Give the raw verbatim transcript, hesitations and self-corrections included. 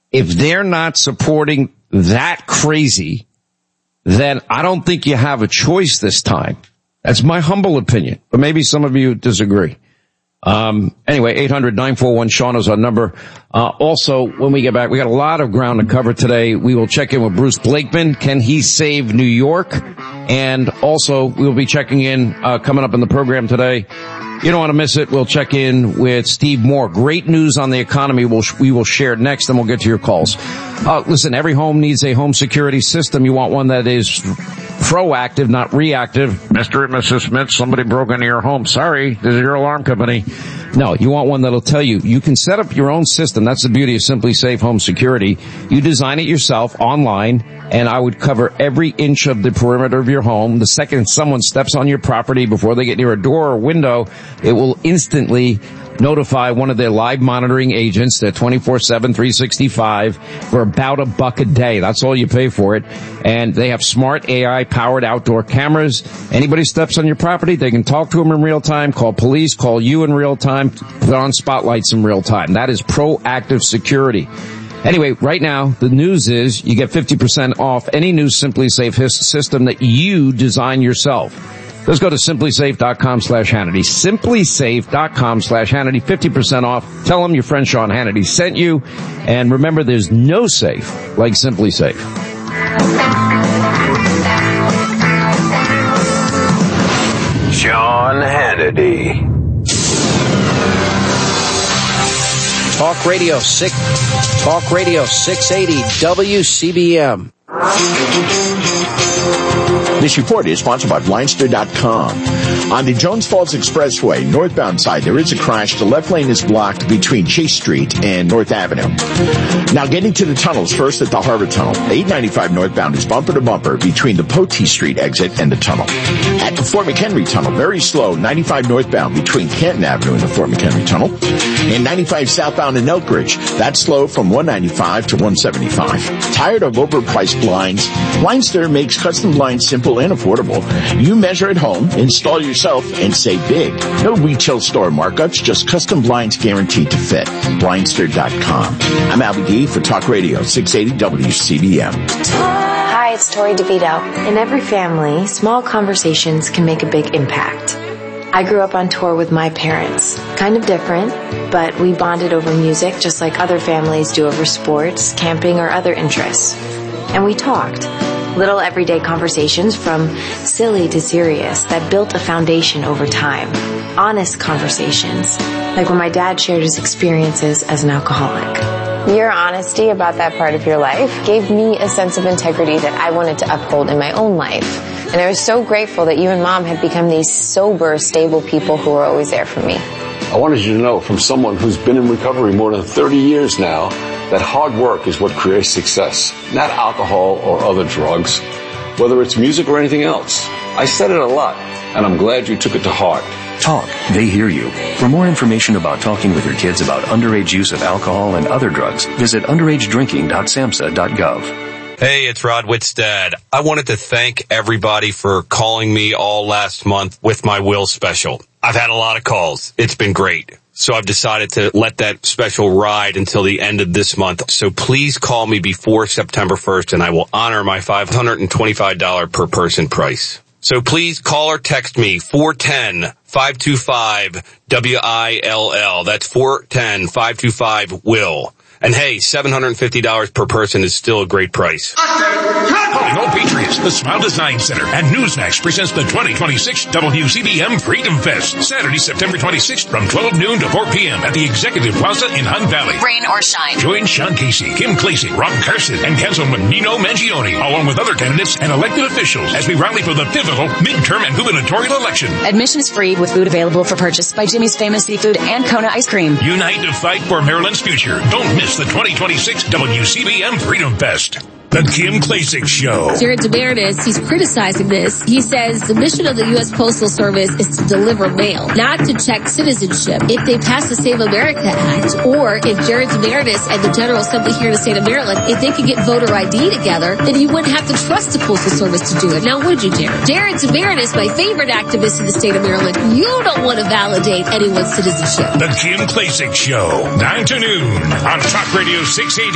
if they're not supporting that crazy, then I don't think you have a choice this time. That's my humble opinion, but maybe some of you disagree. Um, anyway, eight hundred nine four one Sean is our number. Uh, also, when we get back, we got a lot of ground to cover today. We will check in with Bruce Blakeman. Can he save New York? And also, we will be checking in, uh, coming up in the program today. You don't want to miss it. We'll check in with Steve Moore. Great news on the economy we'll, we will share next, and we'll get to your calls. Uh, listen, every home needs a home security system. You want one that is proactive, not reactive. Mister and Missus Smith, somebody broke into your home. Sorry, this is your alarm company. No, you want one that'll tell you. You can set up your own system. That's the beauty of Simply Safe Home Security. You design it yourself online, and I would cover every inch of the perimeter of your home. The second someone steps on your property before they get near a door or window, it will instantly notify one of their live monitoring agents. They're twenty-four seven, three sixty-five for about a buck a day. That's all you pay for it. And they have smart A I-powered outdoor cameras. Anybody steps on your property, they can talk to them in real time, call police, call you in real time, put on spotlights in real time. That is proactive security. Anyway, right now, the news is you get fifty percent off any new Simply Safe system that you design yourself. Let's go to simplysafe.com slash Hannity. Simplysafe.com slash Hannity. fifty percent off. Tell them your friend Sean Hannity sent you. And remember, there's no safe like Simply Safe. Sean Hannity. Talk Radio six, Talk Radio six eighty W C B M. This report is sponsored by Blindster dot com. On the Jones Falls Expressway, northbound side, there is a crash. The left lane is blocked between Chase Street and North Avenue. Now, getting to the tunnels, first at the Harbor Tunnel. eight ninety-five northbound is bumper to bumper between the Poteet Street exit and the tunnel. At the Fort McHenry Tunnel, very slow, ninety-five northbound between Canton Avenue and the Fort McHenry Tunnel. And ninety-five southbound in Elkridge, that's slow from one ninety-five to one seventy-five. Tired of overpriced blinds? Blindster makes custom blinds simple and affordable. You measure at home, install yourself, and save big. No retail store markups, just custom blinds guaranteed to fit. Blindster dot com. I'm Albie D for Talk Radio six eighty W C B M. Hi, it's Tori DeVito. In every family, small conversations can make a big impact. I grew up on tour with my parents. Kind of different, but we bonded over music just like other families do over sports, camping, or other interests. And we talked. Little everyday conversations from silly to serious that built a foundation over time. Honest conversations, like when my dad shared his experiences as an alcoholic. Your honesty about that part of your life gave me a sense of integrity that I wanted to uphold in my own life. And I was so grateful that you and Mom had become these sober, stable people who were always there for me. I wanted you to know from someone who's been in recovery more than thirty years now that hard work is what creates success, not alcohol or other drugs, whether it's music or anything else. I said it a lot, and I'm glad you took it to heart. Talk. They hear you. For more information about talking with your kids about underage use of alcohol and other drugs, visit underage drinking dot samhsa dot gov. Hey, it's Rod Whitstad. I wanted to thank everybody for calling me all last month with my will special. I've had a lot of calls. It's been great. So I've decided to let that special ride until the end of this month. So please call me before September first and I will honor my five hundred twenty-five dollars per person price. So please call or text me four one zero, five two five, W I L L. That's four one zero, five two five, W I L L. And hey, seven hundred fifty dollars per person is still a great price. Calling all Patriots, the Smile Design Center and Newsmax presents the twenty twenty-six W C B M Freedom Fest. Saturday, September twenty-sixth from twelve noon to four p.m. at the Executive Plaza in Hunt Valley. Rain or shine. Join Sean Casey, Kim Clasey, Rob Carson, and Councilman Nino Mangione, along with other candidates and elected officials as we rally for the pivotal midterm and gubernatorial election. Admission is free with food available for purchase by Jimmy's Famous Seafood and Kona Ice Cream. Unite to fight for Maryland's future. Don't miss the twenty twenty-six W C B M Freedom Fest. The Kim Klacik Show. Jared DeMarinis, he's criticizing this. He says the mission of the U S Postal Service is to deliver mail, not to check citizenship. If they pass the Save America Act, or if Jared DeMarinis and the General Assembly here in the state of Maryland, if they could get voter I D together, then you wouldn't have to trust the Postal Service to do it. Now, would you, Jared? Jared DeMarinis, my favorite activist in the state of Maryland, you don't want to validate anyone's citizenship. The Kim Klacik Show, nine to noon on Talk Radio six eighty.